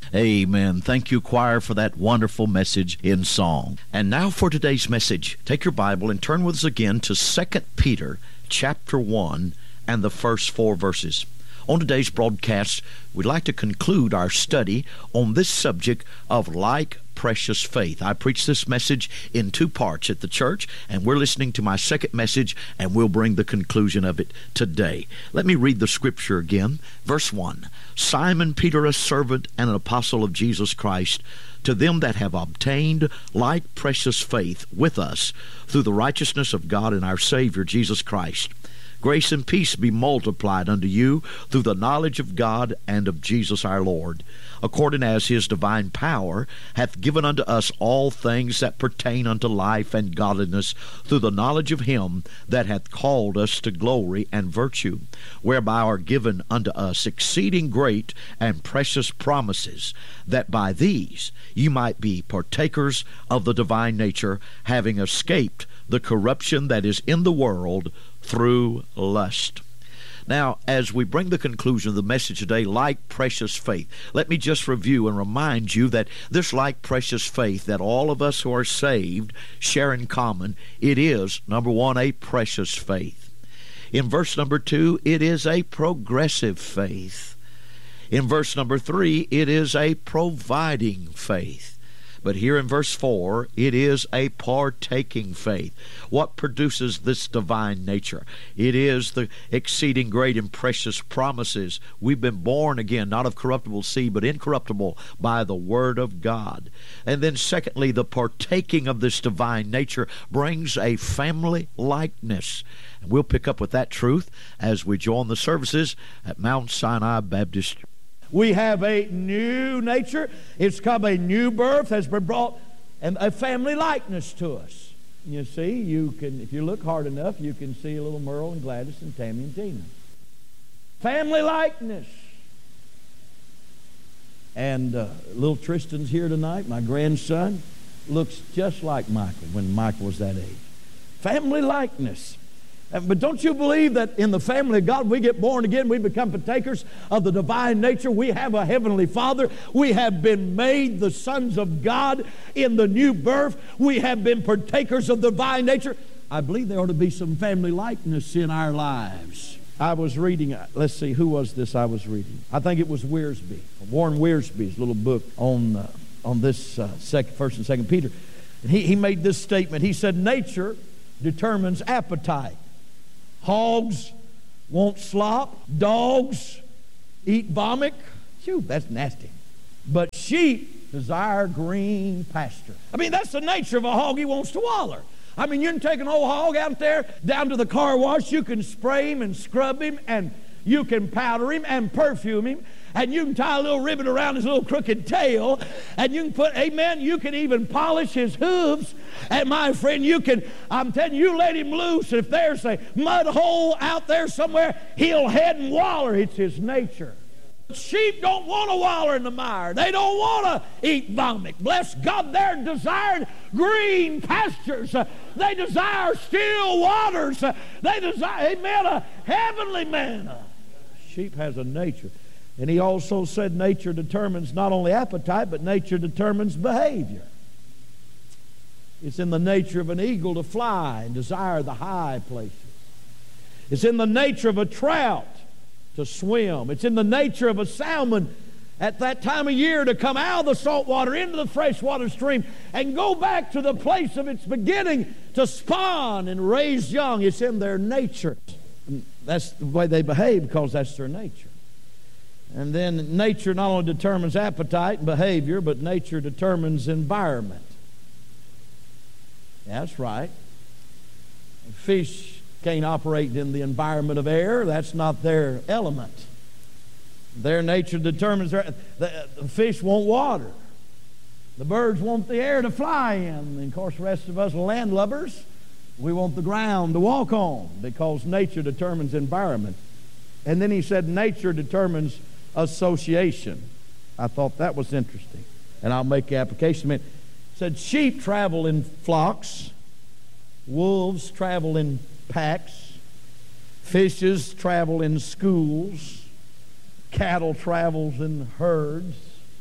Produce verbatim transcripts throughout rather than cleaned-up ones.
Amen. Thank you, choir, for that wonderful message in song. And now for today's message. Take your Bible and turn with us again to Second Peter chapter one and the first four verses. On today's broadcast, we'd like to conclude our study on this subject of like precious faith. I preach this message in two parts at the church, and we're listening to my second message, and we'll bring the conclusion of it today. Let me read the scripture again. Verse one, Simon Peter, a servant and an apostle of Jesus Christ, to them that have obtained like precious faith with us through the righteousness of God and our Savior Jesus Christ. Grace and peace be multiplied unto you through the knowledge of God and of Jesus our Lord, according as his divine power hath given unto us all things that pertain unto life and godliness, through the knowledge of him that hath called us to glory and virtue, whereby are given unto us exceeding great and precious promises, that by these you might be partakers of the divine nature, having escaped the corruption that is in the world through lust. Now, as we bring the conclusion of the message today, like precious faith, let me just review and remind you that this like precious faith that all of us who are saved share in common, it is, number one, a precious faith. In verse number two, it is a progressive faith. In verse number three, it is a providing faith. But here in verse four, it is a partaking faith. What produces this divine nature? It is the exceeding great and precious promises. We've been born again, not of corruptible seed, but incorruptible by the Word of God. And then secondly, the partaking of this divine nature brings a family likeness. And we'll pick up with that truth as we join the services at Mount Sinai Baptist. We have a new nature. It's come a new birth has been brought, and a family likeness to us. You see, you can, if you look hard enough, you can see a little Merle and Gladys and Tammy and Tina. Family likeness. And uh, little Tristan's here tonight. My grandson looks just like Michael when Michael was that age. Family likeness. But don't you believe that in the family of God we get born again, we become partakers of the divine nature? We have a heavenly Father. We have been made the sons of God in the new birth. We have been partakers of the divine nature. I believe there ought to be some family likeness in our lives. I was reading, let's see, who was this I was reading? I think it was Wiersbe, Warren Wiersbe's little book on, uh, on this uh, second, First and Second Peter. And he, he made this statement. He said, nature determines appetite. Hogs want slop. Dogs eat vomit. Phew, that's nasty. But sheep desire green pasture. I mean, that's the nature of a hog. He wants to waller. I mean, you can take an old hog out there down to the car wash. You can spray him and scrub him, and you can powder him and perfume him. And you can tie a little ribbon around his little crooked tail. And you can put, amen, you can even polish his hooves. And my friend, you can, I'm telling you, you let him loose. If there's a mud hole out there somewhere, he'll head and waller. It's his nature. Sheep don't want to waller in the mire. They don't want to eat vomit. Bless God, they're desiring green pastures. Uh, they desire still waters. Uh, they desire, amen, a heavenly manna. Sheep has a nature. And he also said nature determines not only appetite, but nature determines behavior. It's in the nature of an eagle to fly and desire the high places. It's in the nature of a trout to swim. It's in the nature of a salmon at that time of year to come out of the salt water into the freshwater stream and go back to the place of its beginning to spawn and raise young. It's in their nature. And that's the way they behave, because that's their nature. And then nature not only determines appetite and behavior, but nature determines environment. That's right. Fish can't operate in the environment of air. That's not their element. Their nature determines their, the, the fish want water. The birds want the air to fly in. And of course, the rest of us landlubbers, we want the ground to walk on, because nature determines environment. And then he said nature determines association. I thought that was interesting. And I'll make the application. It said sheep travel in flocks. Wolves travel in packs. Fishes travel in schools. Cattle travels in herds.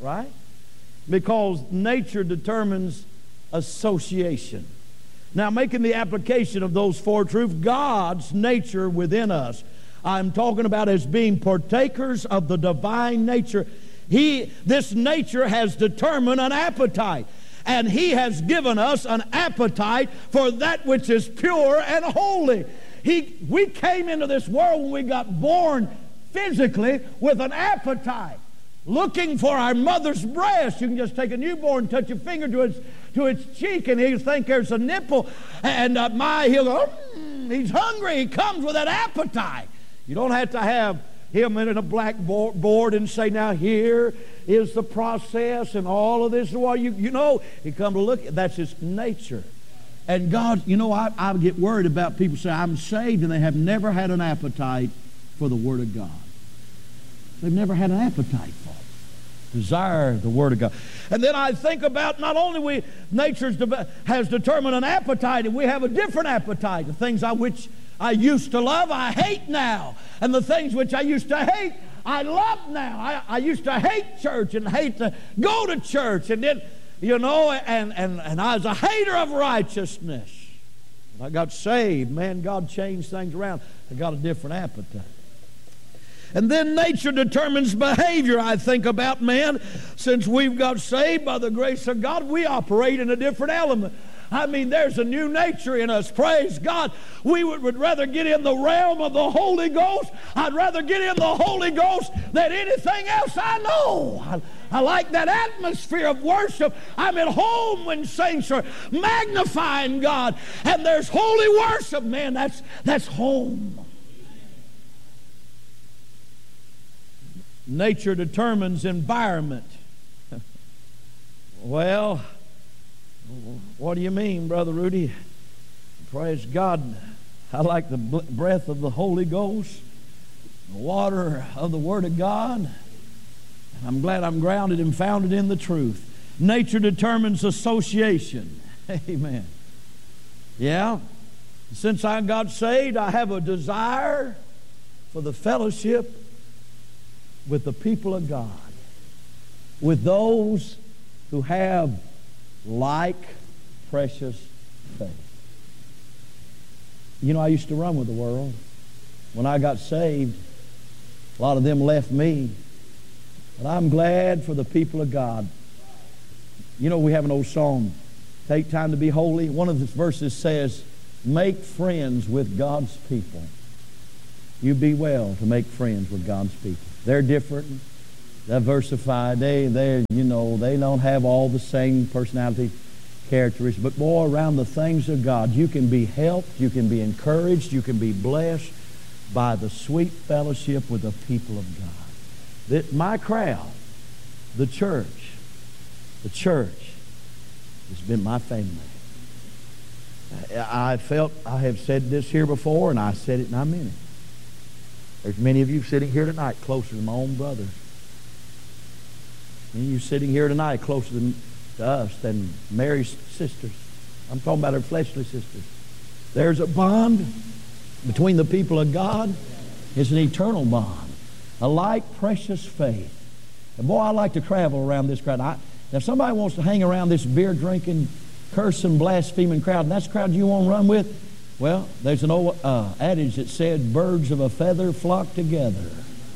right? Because nature determines association. Now, making the application of those four truths, God's nature within us, I'm talking about as being partakers of the divine nature. He, this nature has determined an appetite. And He has given us an appetite for that which is pure and holy. He, we came into this world when we got born physically with an appetite, looking for our mother's breast. You can just take a newborn, touch your finger to its, to its cheek, and he'll think there's a nipple. And uh, my, he'll go, mm, he's hungry. He comes with that appetite. You don't have to have him in a blackboard and say, now here is the process and all of this. Well, you, you know, he come to look, that's his nature. And God, you know, I, I get worried about people say, I'm saved, and they have never had an appetite for the Word of God. They've never had an appetite for it. Desire the Word of God. And then I think about not only we, nature has determined an appetite, and we have a different appetite. The things I which I used to love, I hate now. And the things which I used to hate, I love now. I, I used to hate church and hate to go to church. And then, you know, and, and, and I was a hater of righteousness. When I got saved, man, God changed things around. I got a different appetite. And then nature determines behavior. I think about, man, since we've got saved by the grace of God, we operate in a different element. I mean, there's a new nature in us. Praise God. We would, would rather get in the realm of the Holy Ghost. I'd rather get in the Holy Ghost than anything else I know. I, I like that atmosphere of worship. I'm at home when saints are magnifying God. And there's holy worship. Man, that's, that's home. Nature determines environment. Well, what do you mean, Brother Rudy? Praise God. I like the breath of the Holy Ghost, the water of the Word of God. And I'm glad I'm grounded and founded in the truth. Nature determines association. Amen. Yeah. Since I got saved, I have a desire for the fellowship with the people of God, with those who have like precious faith. You know, I used to run with the world. When I got saved, a lot of them left me. But I'm glad for the people of God. You know, we have an old song, Take Time to Be Holy. One of the verses says, make friends with God's people. You be well to make friends with God's people. They're different, diversified. They, they, you know, they don't have all the same personality characteristics. But boy, around the things of God, you can be helped, you can be encouraged, you can be blessed by the sweet fellowship with the people of God. That my crowd, the church, the church has been my family. I felt, I have said this here before, and I said it and I meant it. There's many of you sitting here tonight closer to my own brother. Many of you sitting here tonight closer to, to us than Mary's sisters. I'm talking about her fleshly sisters. There's a bond between the people of God. It's an eternal bond. A like precious faith. And boy, I like to travel around this crowd. I, if somebody wants to hang around this beer-drinking, cursing, blaspheming crowd, and that's the crowd you want to run with, well, there's an old uh, adage that said, birds of a feather flock together.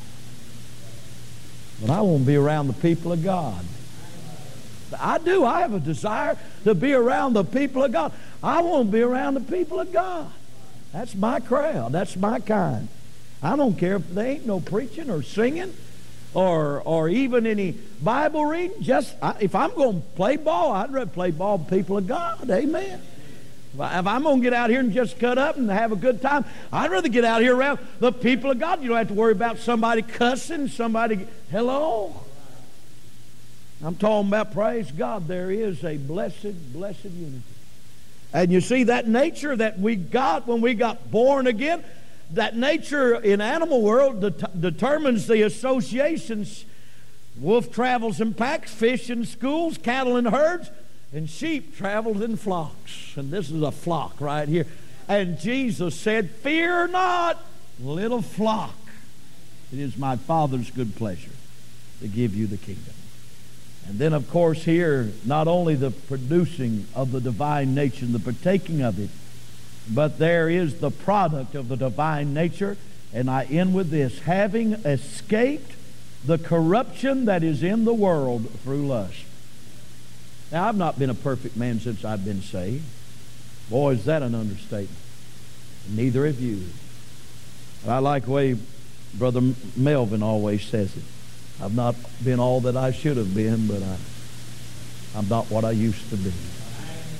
But I want to be around the people of God. I do. I have a desire to be around the people of God. I want to be around the people of God. That's my crowd. That's my kind. I don't care if there ain't no preaching or singing or or even any Bible reading. Just I, if I'm going to play ball, I'd rather play ball with people of God. Amen. If I'm going to get out here and just cut up and have a good time, I'd rather get out here around the people of God. You don't have to worry about somebody cussing, somebody, hello? I'm talking about, praise God, there is a blessed, blessed unity. And you see that nature that we got when we got born again, that nature in animal world det- determines the associations. Wolf travels in packs, fish in schools, cattle in herds, and sheep traveled in flocks. And this is a flock right here. And Jesus said, fear not, little flock. It is my Father's good pleasure to give you the kingdom. And then, of course, here, not only the producing of the divine nature and the partaking of it, but there is the product of the divine nature. And I end with this: having escaped the corruption that is in the world through lust. Now, I've not been a perfect man since I've been saved. Boy, is that an understatement. Neither have you. But I like the way Brother Melvin always says it. I've not been all that I should have been, but I, I'm not what I used to be.